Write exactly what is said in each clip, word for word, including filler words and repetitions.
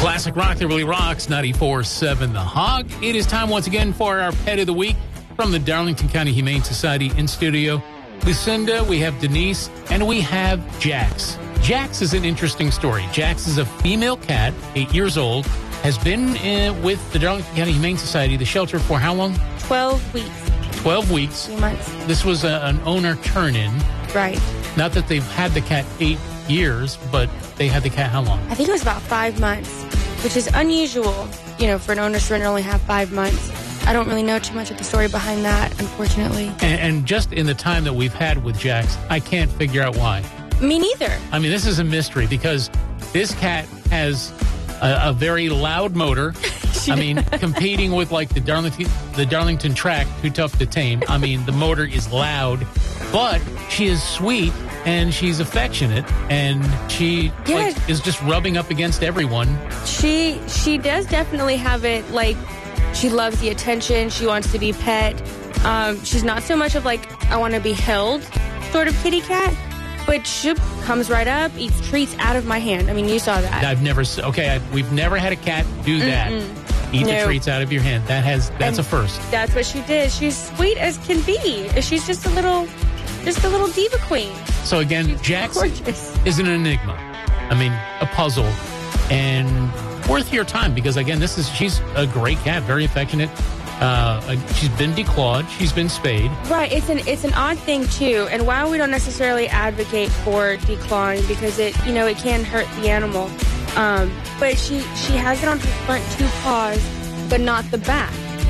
Classic rock that really rocks, ninety-four point seven The Hog. It is time once again for our Pet of the Week from the Darlington County Humane Society in studio. Lucinda, we have Denise, and we have Jax. Jax is an interesting story. Jax is a female cat, eight years old, has been in, with the Darlington County Humane Society, the shelter, for how long? twelve weeks. twelve weeks. Three months. This was a, an owner turn-in. Right. Not that they've had the cat eight years, but they had the cat how long? I think it was about five months, which is unusual, you know, for an owner surrender to only have five months. I don't really know too much of the story behind that, unfortunately. And, and just in the time that we've had with Jax, I can't figure out why. Me neither. I mean, this is a mystery because this cat has a, a very loud motor. I mean, competing with like the Darlington, the Darlington track, Too Tough to Tame. I mean, the motor is loud, but she is sweet and she's affectionate, and she Yeah. like, is just rubbing up against everyone. She she does definitely have it, like, she loves the attention. She wants to be pet. Um, she's not so much of like, I want to be held sort of kitty cat, but she comes right up, eats treats out of my hand. I mean, you saw that. I've never, s- okay, I, we've never had a cat do that. Mm-mm. Eat No. the treats out of your hand. That has, that's And a first. That's what she did. She's sweet as can be. She's just a little, just a little diva queen. So again, Jax Gorgeous. is an enigma. I mean, a puzzle, and worth your time because again, this is she's a great cat, very affectionate. Uh, she's been declawed, she's been spayed. Right. It's an it's an odd thing too. And while we don't necessarily advocate for declawing because it you know it can hurt the animal, um, but she she has it on her front two paws, but not the back.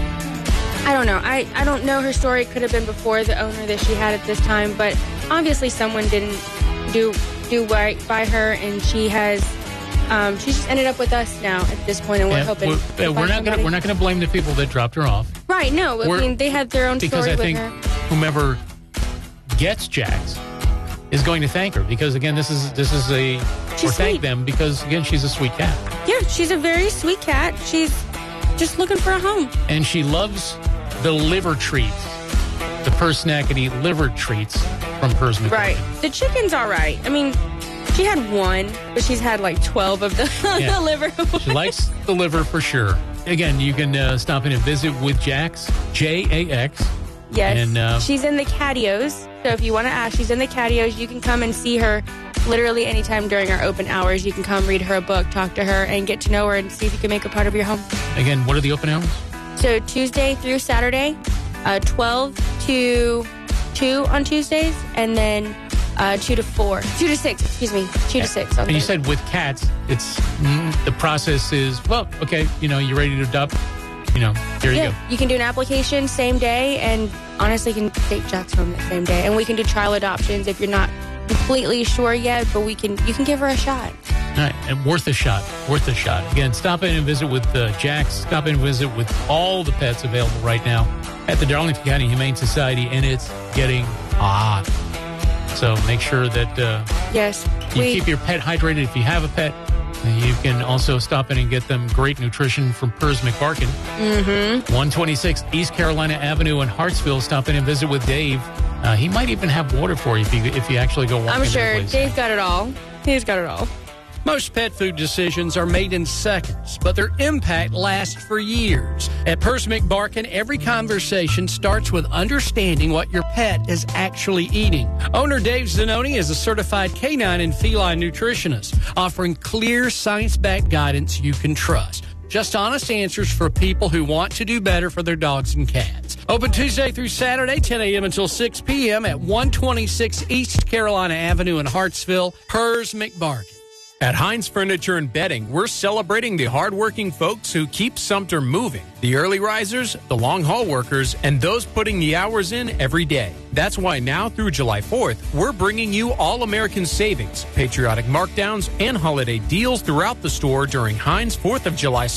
I don't know. I, I don't know her story. It could have been before the owner that she had at this time, but obviously someone didn't do do right by her, and she has um, she just ended up with us now at this point, and we're Yeah, hoping we're, to uh, find we're not somebody. gonna we're not gonna blame the people that dropped her off Right, no. I We're- mean, they had their own because story I with think her. whomever gets Jax is going to thank her because again, this is this is a She's or thank sweet. them because again, she's a sweet cat Yeah, she's a very sweet cat. She's just looking for a home. and she loves the liver treats, the Persnackety liver treats from Pers McGorkin. Right. The chicken's all right. I mean, she had one, but she's had like twelve of the, Yeah. the liver. She likes the liver for sure. Again, you can uh, stop in and visit with Jax, J A X. Yes. And, uh, she's in the catios. So if you want to ask, she's in the catios. You can come and see her literally anytime during our open hours. You can come read her a book, talk to her, and get to know her and see if you can make her part of your home. Again, what are the open hours? So Tuesday through Saturday, uh, twelve to two on Tuesdays, and then uh, two to four. two to six, excuse me. two to six on And you Thursday. said with cats, it's mm, the process is, well, okay, you know, you're ready to adopt, you know, here you Yeah, go. you can do an application same day, and honestly, you can take Jax home that same day. And we can do trial adoptions if you're not completely sure yet, but we can. You can give her a shot. All right, and worth a shot, worth a shot. Again, stop in and visit with uh, Jax. Stop in and visit with all the pets available right now at the Darlington County Humane Society, and it's getting hot. So make sure that uh, Yes, you we. keep your pet hydrated if you have a pet. And you can also stop in and get them great nutrition from Pers McBarkin. Mm-hmm. one twenty-six East Carolina Avenue in Hartsville. Stop in and visit with Dave. Uh, he might even have water for you if you, if you actually go walk I'm into the sure place. Dave's got it all. He's got it all. Most pet food decisions are made in seconds, but their impact lasts for years. At Pers McBarkin, every conversation starts with understanding what your pet is actually eating. Owner Dave Zanoni is a certified canine and feline nutritionist, offering clear, science-backed guidance you can trust. Just honest answers for people who want to do better for their dogs and cats. Open Tuesday through Saturday, ten a.m. until six p.m. at one twenty-six East Carolina Avenue in Hartsville. Pers McBarkin. At Heinz Furniture and Bedding, we're celebrating the hardworking folks who keep Sumter moving. The early risers, the long haul workers, and those putting the hours in every day. That's why now through July fourth, we're bringing you all-American savings, patriotic markdowns, and holiday deals throughout the store during Heinz fourth of July